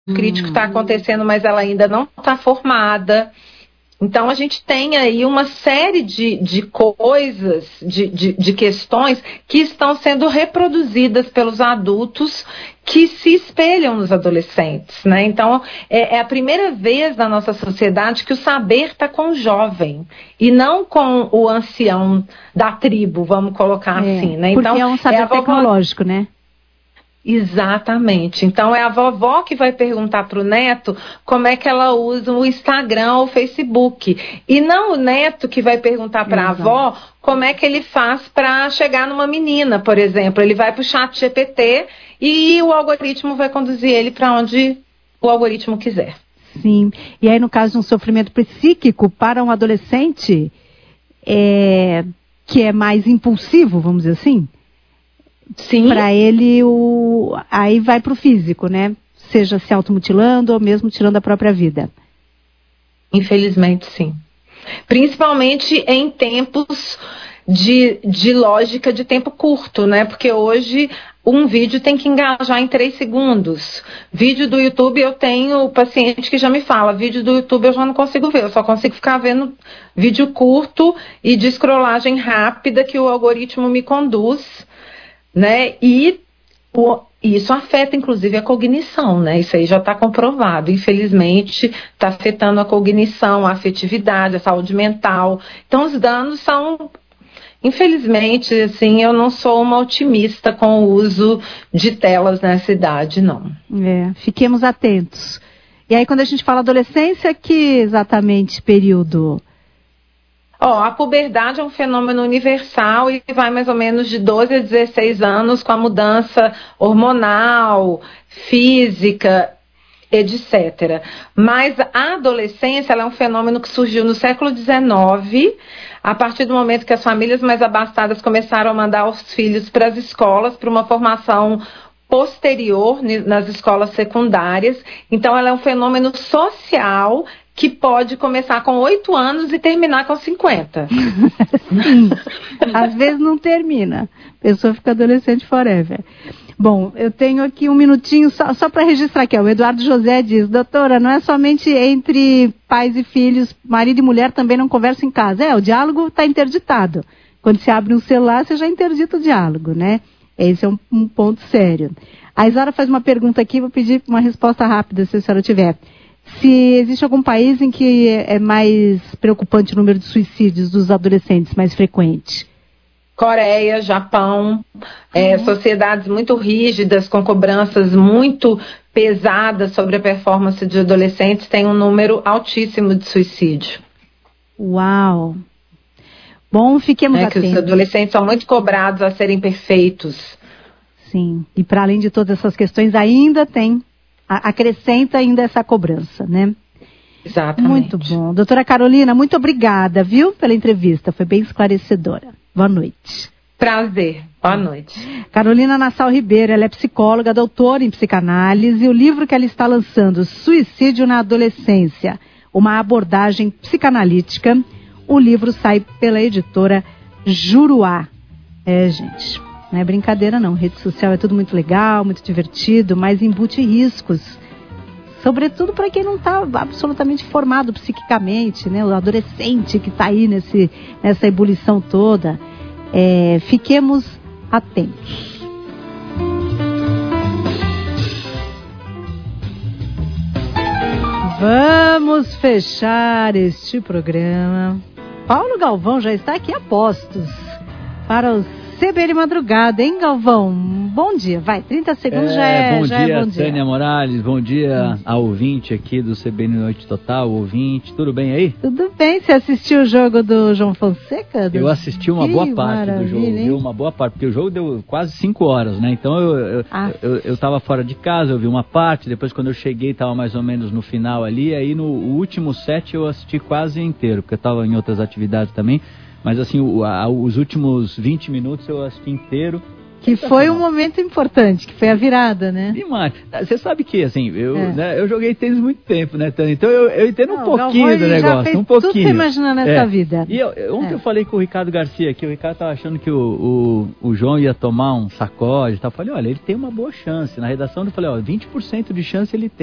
crítico está acontecendo, mas ela ainda não está formada. Então, a gente tem aí uma série de coisas, de questões que estão sendo reproduzidas pelos adultos que se espelham nos adolescentes, né? Então, é a primeira vez na nossa sociedade que o saber está com o jovem e não com o ancião da tribo, vamos colocar assim, né? Então, porque é um saber tecnológico, né? Exatamente. Então é a vovó que vai perguntar para o neto como é que ela usa o Instagram ou o Facebook. E não o neto que vai perguntar para a avó como é que ele faz para chegar numa menina, por exemplo. Ele vai para o ChatGPT e o algoritmo vai conduzir ele para onde o algoritmo quiser. Sim. E aí, no caso de um sofrimento psíquico para um adolescente que é mais impulsivo, vamos dizer assim? Sim. Para ele, aí vai para o físico, né? Seja se automutilando ou mesmo tirando a própria vida. Infelizmente, sim. Principalmente em tempos de lógica de tempo curto, né? Porque hoje um vídeo tem que engajar em 3 segundos. Vídeo do YouTube, eu tenho paciente que já me fala, vídeo do YouTube eu já não consigo ver, eu só consigo ficar vendo vídeo curto e de scrollagem rápida que o algoritmo me conduz. Né? E isso afeta inclusive a cognição, né? Isso aí já está comprovado, infelizmente está afetando a cognição, a afetividade, a saúde mental. Então os danos são, infelizmente, assim, eu não sou uma otimista com o uso de telas nessa idade, não. Fiquemos atentos. E aí quando a gente fala adolescência, que exatamente período? A puberdade é um fenômeno universal e vai mais ou menos de 12 a 16 anos com a mudança hormonal, física, etc. Mas a adolescência ela é um fenômeno que surgiu no século XIX, a partir do momento que as famílias mais abastadas começaram a mandar os filhos para as escolas, para uma formação posterior nas escolas secundárias. Então, ela é um fenômeno social que pode começar com 8 anos e terminar com 50. Sim, às vezes não termina. A pessoa fica adolescente forever. Bom, eu tenho aqui um minutinho só para registrar aqui. O Eduardo José diz, doutora, não é somente entre pais e filhos, marido e mulher também não conversam em casa. O diálogo está interditado. Quando se abre um celular, você já interdita o diálogo, né? Esse é um ponto sério. A Isara faz uma pergunta aqui, vou pedir uma resposta rápida, se a senhora tiver. Se existe algum país em que é mais preocupante o número de suicídios dos adolescentes, mais frequente? Coreia, Japão, sociedades muito rígidas, com cobranças muito pesadas sobre a performance de adolescentes, tem um número altíssimo de suicídio. Uau! Bom, fiquemos atentos. Que os adolescentes são muito cobrados a serem perfeitos. Sim, e para além de todas essas questões, ainda acrescenta ainda essa cobrança, né? Exatamente. Muito bom. Doutora Carolina, muito obrigada, viu, pela entrevista. Foi bem esclarecedora. Boa noite. Prazer. Boa noite. Carolina Nassau Ribeiro, ela é psicóloga, doutora em psicanálise, e o livro que ela está lançando, Suicídio na Adolescência, uma abordagem psicanalítica. O livro sai pela editora Juruá. Gente, não é brincadeira não. Rede social é tudo muito legal, muito divertido, mas embute riscos. Sobretudo para quem não está absolutamente formado psiquicamente, né? O adolescente que está aí nessa ebulição toda. Fiquemos atentos. Vamos fechar este programa. Paulo Galvão já está aqui a postos para o CBN Madrugada, hein, Galvão? Bom dia, vai, 30 segundos bom dia, bom dia. Tânia Morales, bom dia ao ouvinte aqui do CBN Noite Total, ouvinte, tudo bem aí? Tudo bem, você assistiu o jogo do João Fonseca? Eu assisti uma boa parte do jogo, viu? Uma boa parte, porque o jogo deu quase 5 horas, né? Então eu tava fora de casa, eu vi uma parte, depois quando eu cheguei tava mais ou menos no final ali, aí no último set eu assisti quase inteiro, porque eu tava em outras atividades também. Mas assim, os últimos 20 minutos eu assisti inteiro. Que foi um momento importante, que foi a virada, né? Demais. Você sabe que, assim, eu joguei tênis muito tempo, né, Tânia? Então eu entendo um pouquinho do negócio, um pouquinho. Tudo você imagina nessa vida. E ontem eu falei com o Ricardo Garcia aqui, o Ricardo estava achando que o João ia tomar um sacode e tal. Eu falei, olha, ele tem uma boa chance. Na redação eu falei, 20% de chance ele tem.